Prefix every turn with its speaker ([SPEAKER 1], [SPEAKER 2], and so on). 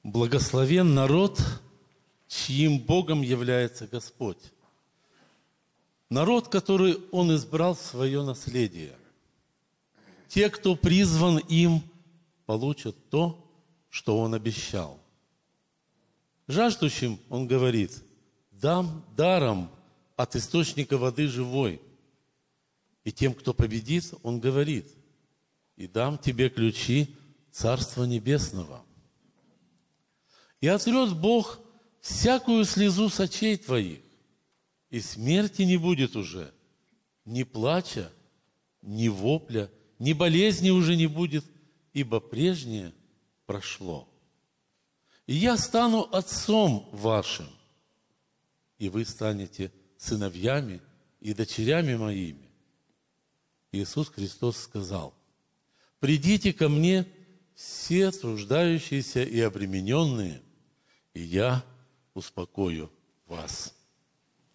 [SPEAKER 1] Благословен народ, чьим Богом является Господь. Народ, который Он избрал в свое наследие. Те, кто призван им, получат то, что Он обещал. Жаждущим Он говорит: дам даром от источника воды живой. И тем, кто победит, Он говорит: и дам тебе ключи Царства Небесного. И отрет Бог всякую слезу с очей твоих, и смерти не будет уже, ни плача, ни вопля, ни болезни уже не будет, ибо прежнее прошло. И я стану отцом вашим, и вы станете сыновьями и дочерями моими. Иисус Христос сказал: придите ко мне все труждающиеся и обремененные, и я успокою вас.